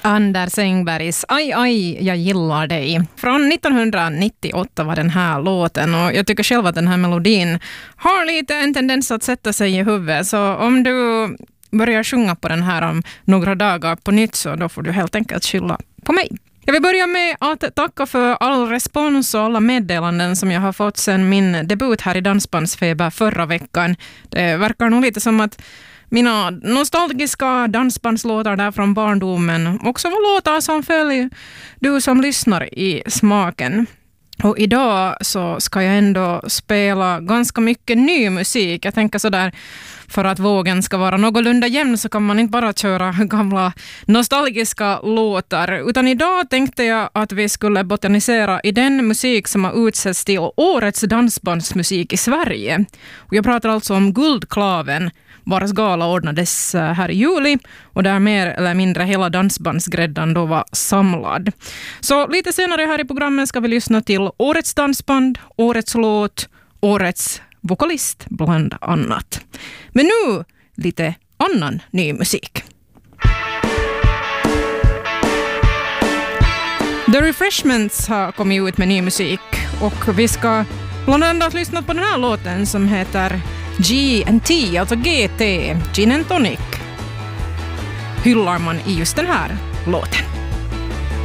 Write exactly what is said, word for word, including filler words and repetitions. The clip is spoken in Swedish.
Anders Engbergs Aj, aj, jag gillar dig. Från nittonhundranittioåtta var den här låten och jag tycker själv att den här melodin har lite en tendens att sätta sig i huvudet. Så om du börjar sjunga på den här om några dagar på nytt så då får du helt enkelt skylla på mig. Jag vill börja med att tacka för all respons och alla meddelanden som jag har fått sedan min debut här i Dansbandsfeber förra veckan. Det verkar nog lite som att mina nostalgiska dansbandslåtar där från barndomen också var låtar som följer du som lyssnar i smaken. Och idag så ska jag ändå spela ganska mycket ny musik. Jag tänker sådär, för att vågen ska vara någorlunda jämn så kan man inte bara köra gamla nostalgiska låtar. Utan idag tänkte jag att vi skulle botanisera i den musik som har utsetts till årets dansbandsmusik i Sverige. Och jag pratar alltså om Guldklaven, vars gala ordnades här i juli och där mer eller mindre hela dansbandsgräddan då var samlad. Så lite senare här i programmet ska vi lyssna till årets dansband, årets låt, årets vokalist bland annat. Men nu lite annan ny musik. The Refreshments har kommit ut med ny musik och vi ska bland annat lyssna på den här låten som heter G and T, alltså G T, Gin and Tonic, hyllar man i just den här låten.